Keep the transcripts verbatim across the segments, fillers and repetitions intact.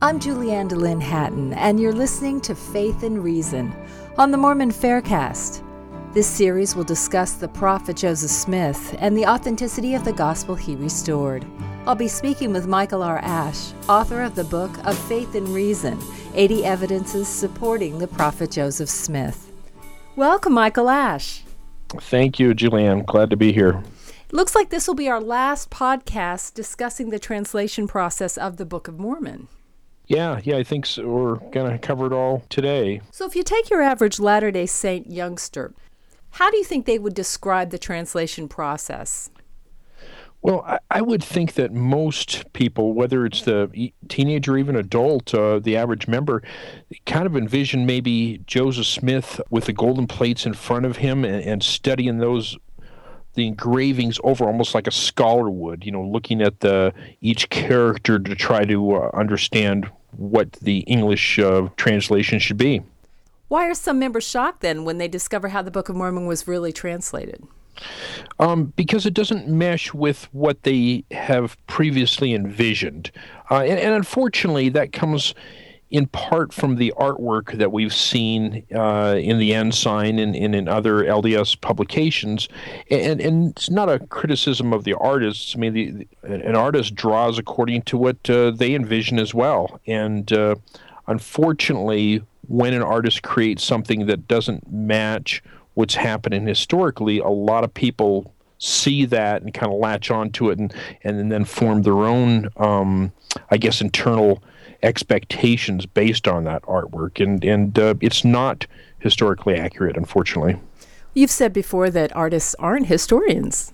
I'm Julianne DeLynn Hatton, and you're listening to Faith and Reason on the Mormon Faircast. This series will discuss the prophet Joseph Smith and the authenticity of the gospel he restored. I'll be speaking with Michael R. Ash, author of the book of Faith and Reason, eighty Evidences Supporting the Prophet Joseph Smith. Welcome, Michael Ash. Thank you, Julianne. Glad to be here. It looks like this will be our last podcast discussing the translation process of the Book of Mormon. Yeah, yeah, I think so. We're going to cover it all today. So if you take your average Latter-day Saint youngster, how do you think they would describe the translation process? Well, I, I would think that most people, whether it's the teenager or even adult, uh, the average member, kind of envision maybe Joseph Smith with the golden plates in front of him and, and studying those the engravings over almost like a scholar would, you know, looking at the each character to try to uh, understand what the English uh, translation should be. Why are some members shocked then when they discover how the Book of Mormon was really translated? Um, because it doesn't mesh with what they have previously envisioned. Uh, and, and unfortunately, that comes in part from the artwork that we've seen uh, in the Ensign and, and in other L D S publications. And, and it's not a criticism of the artists. I mean, the, the, an artist draws according to what uh, they envision as well. And uh, unfortunately, when an artist creates something that doesn't match what's happening historically, a lot of people see that and kind of latch onto it and, and then form their own, um, I guess, internal expectations based on that artwork, and and uh, it's not historically accurate, unfortunately. You've said before that artists aren't historians.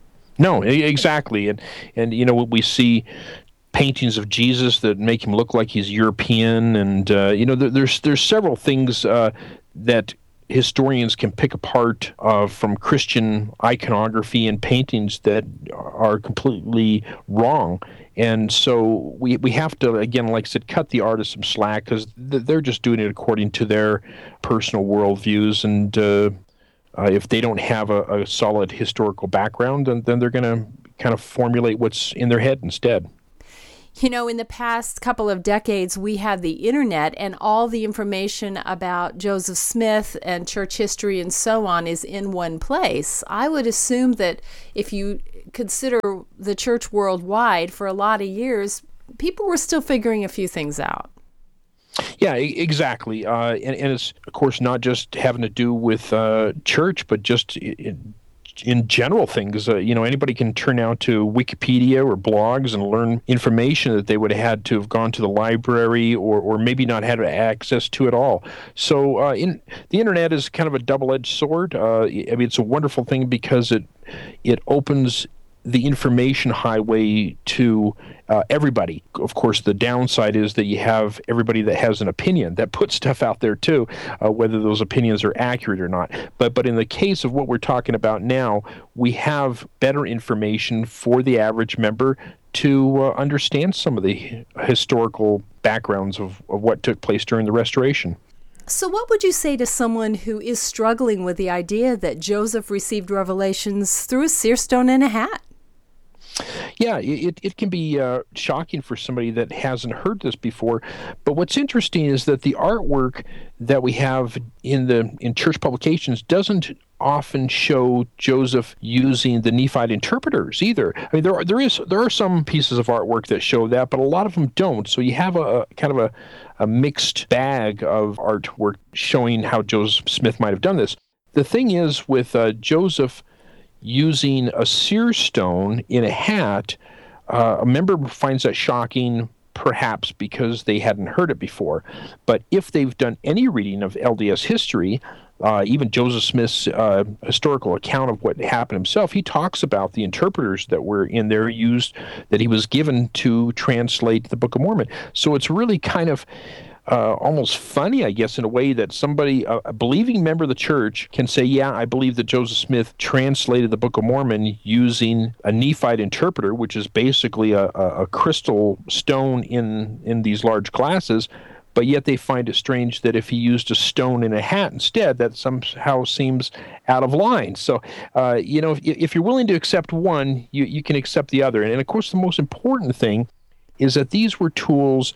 No, exactly, and and you know we see paintings of Jesus that make him look like he's European, and uh, you know there, there's there's several things uh, that historians can pick apart uh, from Christian iconography and paintings that are completely wrong. And so we we have to, again, like I said, cut the artists some slack because th- they're just doing it according to their personal worldviews. And uh, uh, if they don't have a, a solid historical background, then, then they're going to kind of formulate what's in their head instead. You know, in the past couple of decades, we had the internet, and all the information about Joseph Smith and church history and so on is in one place. I would assume that if you consider the church worldwide, for a lot of years, people were still figuring a few things out. Yeah, exactly. Uh, and, and it's, of course, not just having to do with uh, church, but just in, in general things. Uh, you know, anybody can turn now to Wikipedia or blogs and learn information that they would have had to have gone to the library or, or maybe not had access to at all. So uh, in, the internet is kind of a double-edged sword. Uh, I mean, it's a wonderful thing because it it opens the information highway to uh, everybody. Of course, the downside is that you have everybody that has an opinion that puts stuff out there too, uh, whether those opinions are accurate or not. But but in the case of what we're talking about now, we have better information for the average member to uh, understand some of the historical backgrounds of, of what took place during the Restoration. So what would you say to someone who is struggling with the idea that Joseph received revelations through a seer stone and a hat? Yeah, it, it can be uh, shocking for somebody that hasn't heard this before. But what's interesting is that the artwork that we have in the in church publications doesn't often show Joseph using the Nephite interpreters either. I mean, there are there is there are some pieces of artwork that show that, but a lot of them don't. So you have a, a kind of a, a mixed bag of artwork showing how Joseph Smith might have done this. The thing is with uh, Joseph using a seer stone in a hat, uh, a member finds that shocking, perhaps because they hadn't heard it before. But if they've done any reading of L D S history, uh, even Joseph Smith's uh, historical account of what happened himself, he talks about the interpreters that were in there used, that he was given to translate the Book of Mormon. So it's really kind of Uh, almost funny, I guess, in a way that somebody, a, a believing member of the church, can say, yeah, I believe that Joseph Smith translated the Book of Mormon using a Nephite interpreter, which is basically a, a, a crystal stone in, in these large glasses, but yet they find it strange that if he used a stone in a hat instead, that somehow seems out of line. So, uh, you know, if, if you're willing to accept one, you, you can accept the other. And, and, of course, the most important thing is that these were tools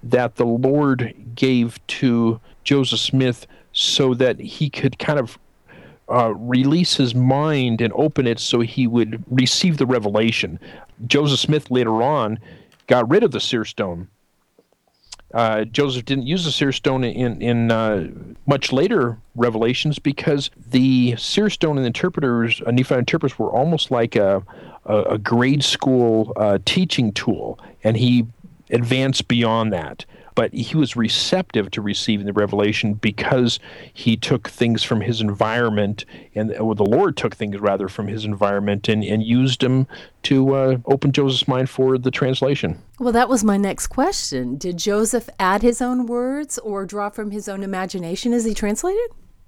that the Lord gave to Joseph Smith so that he could kind of uh, release his mind and open it so he would receive the revelation. Joseph Smith later on got rid of the seer stone. Uh, Joseph didn't use the seer stone in, in uh, much later revelations because the seer stone and the interpreters, uh, Nephi interpreters, were almost like a, a, a grade school uh, teaching tool, and he advanced beyond that. But he was receptive to receiving the revelation because he took things from his environment, and well, the Lord took things rather from his environment and, and used them to uh, open Joseph's mind for the translation. Well, that was my next question. Did Joseph add his own words or draw from his own imagination as he translated?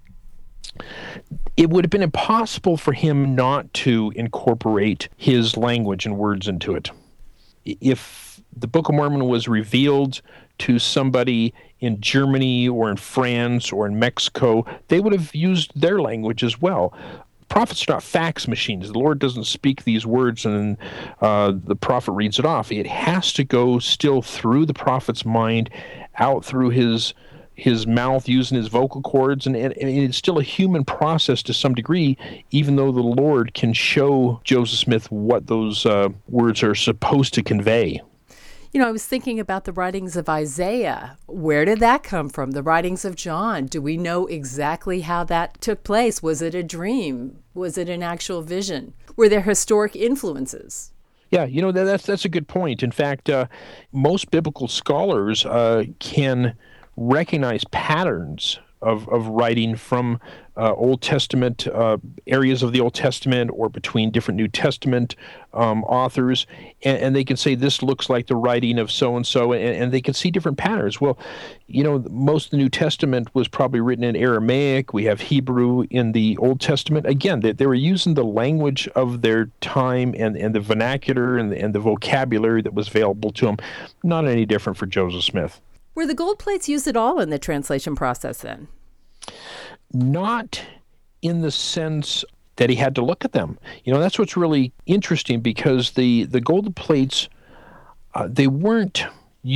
It would have been impossible for him not to incorporate his language and words into it. If the Book of Mormon was revealed to somebody in Germany or in France or in Mexico, they would have used their language as well. Prophets are not fax machines. The Lord doesn't speak these words and uh, the prophet reads it off. It has to go still through the prophet's mind, out through his his mouth, using his vocal cords, and, and, and it's still a human process to some degree, even though the Lord can show Joseph Smith what those uh, words are supposed to convey. You know, I was thinking about the writings of Isaiah. Where did that come from? The writings of John. Do we know exactly how that took place? Was it a dream? Was it an actual vision? Were there historic influences? Yeah, you know, that, that's that's a good point. In fact, uh, most biblical scholars uh, can recognize patterns of, of writing from uh, Old Testament uh, areas of the Old Testament or between different New Testament um, authors, and, and they can say this looks like the writing of so-and-so, and, and they can see different patterns. Well, you know, most of the New Testament was probably written in Aramaic. We have Hebrew in the Old Testament. Again, they, they were using the language of their time and, and the vernacular and the, and the vocabulary that was available to them. Not any different for Joseph Smith. Were the gold plates used at all in the translation process then? Not in the sense that he had to look at them. You know, that's what's really interesting, because the, the gold plates, uh, they weren't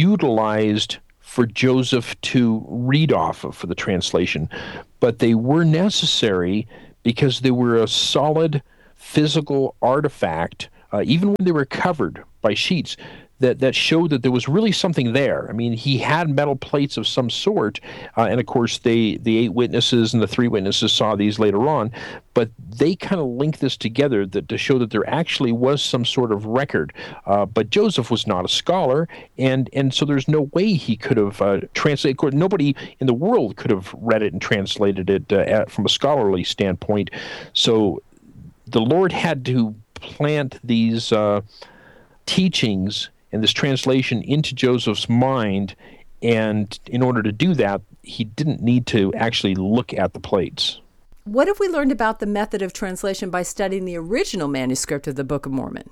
utilized for Joseph to read off of for the translation, but they were necessary because they were a solid physical artifact, uh, even when they were covered by sheets, that, that showed that there was really something there. I mean, he had metal plates of some sort, uh, and of course they, the eight witnesses and the three witnesses saw these later on, but they kind of linked this together that, to show that there actually was some sort of record. Uh, but Joseph was not a scholar, and, and so there's no way he could have uh, translated. Nobody in the world could have read it and translated it uh, at, from a scholarly standpoint. So the Lord had to plant these uh, teachings and this translation into Joseph's mind, and in order to do that, he didn't need to actually look at the plates. What have we learned about the method of translation by studying the original manuscript of the Book of Mormon?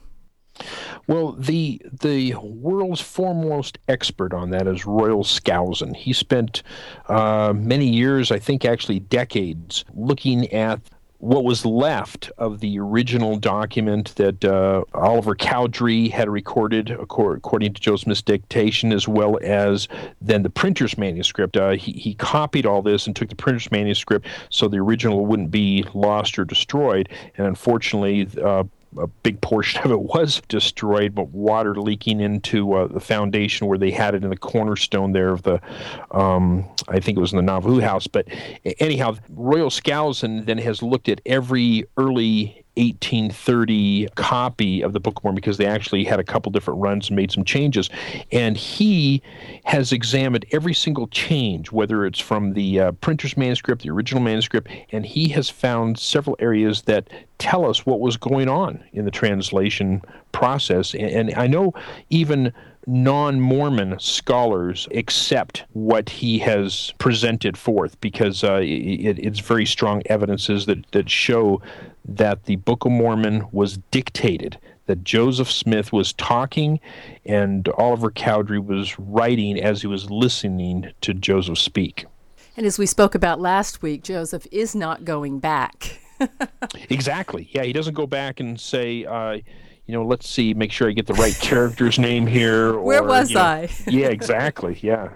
Well, the the world's foremost expert on that is Royal Skousen. He spent uh, many years, I think actually decades, looking at what was left of the original document that uh, Oliver Cowdery had recorded according to Joseph Smith's dictation, as well as then the printer's manuscript. Uh, he, he copied all this and took the printer's manuscript so the original wouldn't be lost or destroyed. And unfortunately, uh, a big portion of it was destroyed, but water leaking into uh, the foundation where they had it in the cornerstone there of the, um, I think it was in the Nauvoo house. But anyhow, Royal Skousen then has looked at every early eighteen thirty copy of the Book of Mormon, because they actually had a couple different runs and made some changes. And he has examined every single change, whether it's from the uh, printer's manuscript, the original manuscript, and he has found several areas that tell us what was going on in the translation process. And, and I know even non-Mormon scholars accept what he has presented forth, because uh, it, it's very strong evidences that, that show that the Book of Mormon was dictated, that Joseph Smith was talking and Oliver Cowdery was writing as he was listening to Joseph speak. And as we spoke about last week, Joseph is not going back. Exactly. Yeah, he doesn't go back and say, uh, you know, let's see, make sure I get the right character's name here. Or, Where was you know, I? Yeah, exactly. Yeah.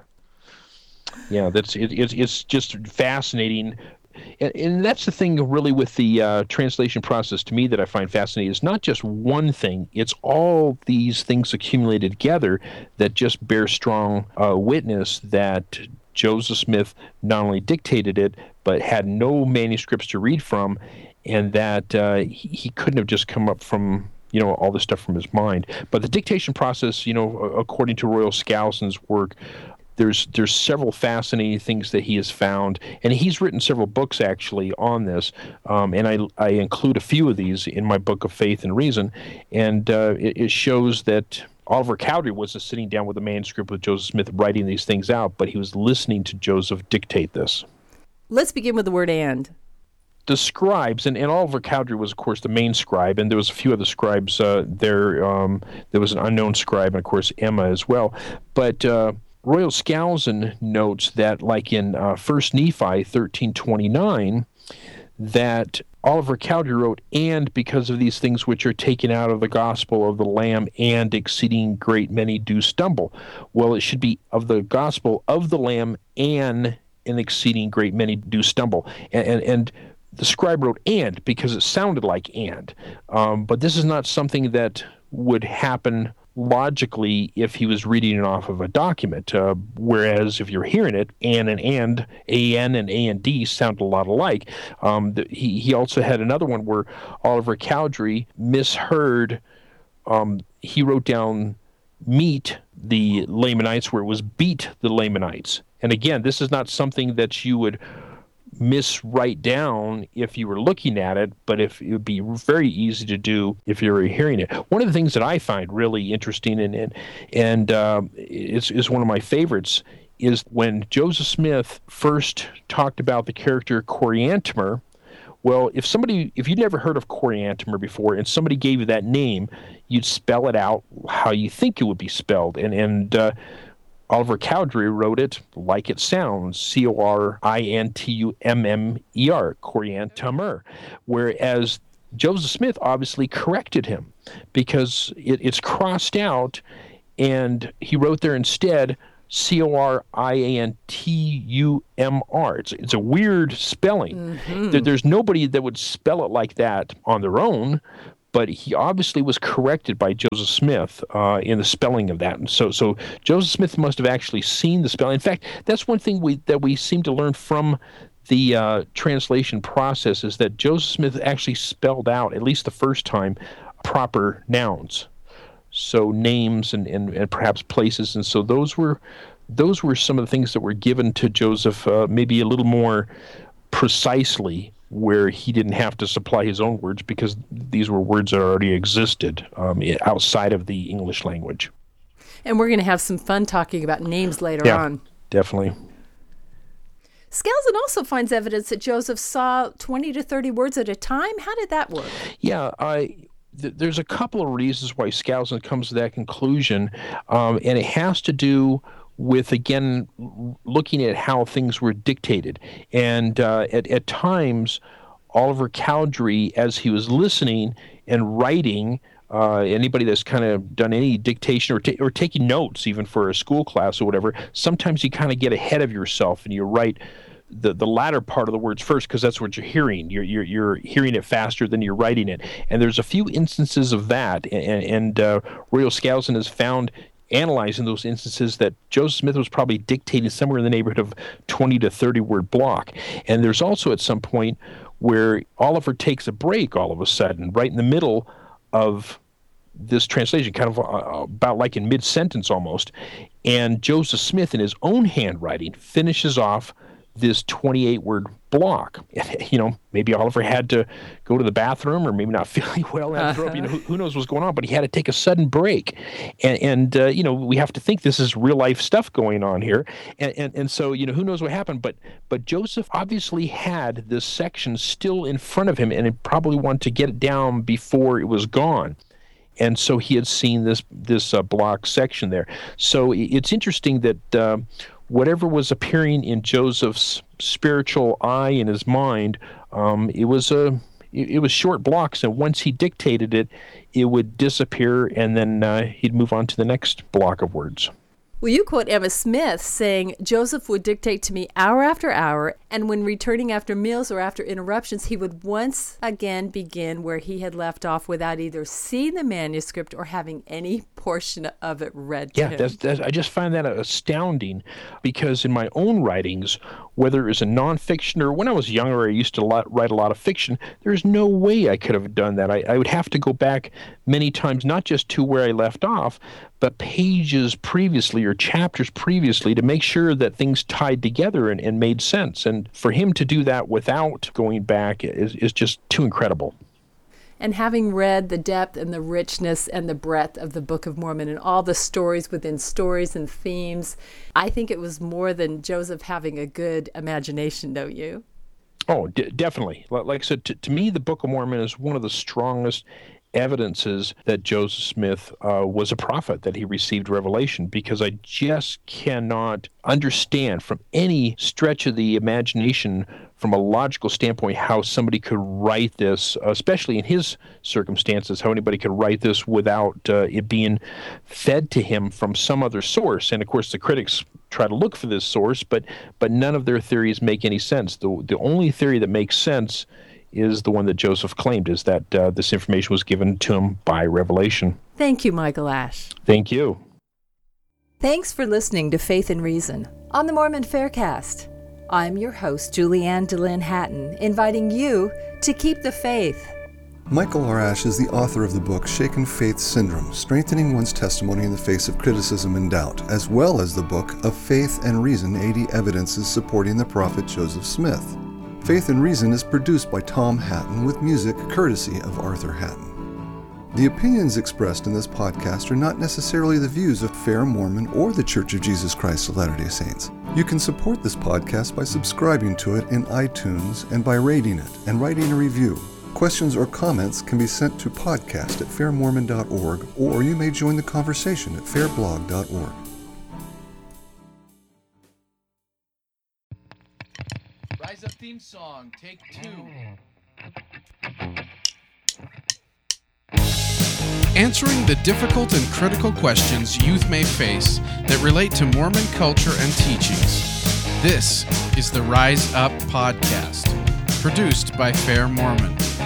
Yeah, that's it, it's it's just fascinating. And, and that's the thing really with the uh, translation process to me that I find fascinating. It's not just one thing. It's all these things accumulated together that just bear strong uh, witness that Joseph Smith not only dictated it, but had no manuscripts to read from, and that uh, he, he couldn't have just come up from, you know, all this stuff from his mind. But the dictation process, you know, according to Royal Skousen's work, There's there's several fascinating things that he has found, and he's written several books actually on this, um, and I, I include a few of these in my book of Faith and Reason, and uh, it, it shows that Oliver Cowdery wasn't sitting down with a manuscript with Joseph Smith writing these things out, but he was listening to Joseph dictate this. Let's begin with the word "and." The scribes, and, and Oliver Cowdery was, of course, the main scribe, and there was a few other scribes uh, there. Um, there was an unknown scribe, and, of course, Emma as well. But uh, Royal Skousen notes that, like in uh, First Nephi thirteen twenty-nine, that Oliver Cowdery wrote, "And because of these things which are taken out of the gospel of the Lamb, and exceeding great many do stumble." Well, it should be of the gospel of the Lamb, and an exceeding great many do stumble. And, and, and the scribe wrote "and" because it sounded like "and." Um, but this is not something that would happen logically if he was reading it off of a document, uh, whereas if you're hearing it, "and" and "and," A N and A and D sound a lot alike. Um, the, he, he also had another one where Oliver Cowdery misheard. Um, he wrote down "meet the Lamanites" where it was "beat the Lamanites." And again, this is not something that you would miswrite down if you were looking at it, but if it would be very easy to do if you were hearing it. One of the things that I find really interesting and and, and um, is, is one of my favorites is when Joseph Smith first talked about the character Coriantumr. Well, if somebody, if you'd never heard of Coriantumr before and somebody gave you that name, you'd spell it out how you think it would be spelled. And, and uh, Oliver Cowdery wrote it like it sounds, C O R I N T U M M E R, Coriantumr, whereas Joseph Smith obviously corrected him because it, it's crossed out, and he wrote there instead C O R I A N T U M R. It's, it's a weird spelling. Mm-hmm. There, there's nobody that would spell it like that on their own, but he obviously was corrected by Joseph Smith uh, in the spelling of that. And so so Joseph Smith must have actually seen the spelling. In fact, that's one thing we that we seem to learn from the uh, translation process is that Joseph Smith actually spelled out, at least the first time, proper nouns. So names and, and, and perhaps places. And so those were those were some of the things that were given to Joseph uh, maybe a little more precisely, where he didn't have to supply his own words because these were words that already existed um, outside of the English language. And we're going to have some fun talking about names later yeah, on. Definitely. Skousen also finds evidence that Joseph saw twenty to thirty words at a time. How did that work? Yeah, I... There's a couple of reasons why Skousen comes to that conclusion, um, and it has to do with, again, looking at how things were dictated. And uh, at, at times, Oliver Cowdery, as he was listening and writing, uh, anybody that's kind of done any dictation or, ta- or taking notes, even for a school class or whatever, sometimes you kind of get ahead of yourself and you write the the latter part of the words first because that's what you're hearing. You're you're you're hearing it faster than you're writing it. And there's a few instances of that, and, and uh, Royal Skousen has found, analyzing those instances, that Joseph Smith was probably dictating somewhere in the neighborhood of twenty to thirty word block. And there's also at some point where Oliver takes a break all of a sudden, right in the middle of this translation, kind of uh, about like in mid-sentence almost, and Joseph Smith in his own handwriting finishes off this twenty-eight word block. You know, maybe Oliver had to go to the bathroom or maybe not feeling well after uh-huh. you know, who, who knows what's going on, but he had to take a sudden break. And, and uh, you know, we have to think this is real life stuff going on here. And, and, and so, you know, who knows what happened, but, but Joseph obviously had this section still in front of him and he probably wanted to get it down before it was gone. And so he had seen this, this uh, block section there. So it's interesting that uh, whatever was appearing in Joseph's spiritual eye in his mind, um, it was a it, it was short blocks, and once he dictated it, it would disappear, and then uh, he'd move on to the next block of words. Well, you quote Emma Smith saying, Joseph would dictate to me hour after hour, and when returning after meals or after interruptions, he would once again begin where he had left off without either seeing the manuscript or having any portion of it read to yeah, him. That's, that's, I just find that astounding, because in my own writings, whether it was a nonfiction or when I was younger, I used to lot, write a lot of fiction, there's no way I could have done that. I, I would have to go back many times, not just to where I left off, but pages previously or chapters previously to make sure that things tied together and, and made sense. And for him to do that without going back is, is just too incredible. And having read the depth and the richness and the breadth of the Book of Mormon and all the stories within stories and themes, I think it was more than Joseph having a good imagination, don't you? Oh, d- definitely. Like I said, to, to me, the Book of Mormon is one of the strongest evidences that Joseph Smith uh, was a prophet, that he received revelation, because I just cannot understand from any stretch of the imagination, from a logical standpoint, how somebody could write this, especially in his circumstances, how anybody could write this without uh, it being fed to him from some other source. And of course, the critics try to look for this source, but but none of their theories make any sense. The, the only theory that makes sense is the one that Joseph claimed, is that uh, this information was given to him by revelation. Thank you, Michael Ash. Thank you. Thanks for listening to Faith and Reason on the Mormon Faircast. I'm your host, Julianne DeLynn Hatton, inviting you to keep the faith. Michael R. Ash is the author of the book Shaken Faith Syndrome, Strengthening One's Testimony in the Face of Criticism and Doubt, as well as the book Of Faith and Reason, eighty Evidences Supporting the Prophet Joseph Smith. Faith and Reason is produced by Tom Hatton with music courtesy of Arthur Hatton. The opinions expressed in this podcast are not necessarily the views of Fair Mormon or the Church of Jesus Christ of Latter-day Saints. You can support this podcast by subscribing to it in iTunes and by rating it and writing a review. Questions or comments can be sent to podcast at fair mormon dot org, or you may join the conversation at fair blog dot org. Rise Up theme song, take two. Answering the difficult and critical questions youth may face that relate to Mormon culture and teachings. This is the Rise Up Podcast, produced by Fair Mormon.